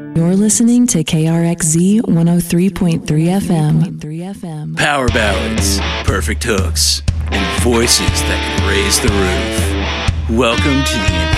You're listening to KRXZ 103.3 FM. Power ballads, perfect hooks, and voices that can raise the roof. Welcome to the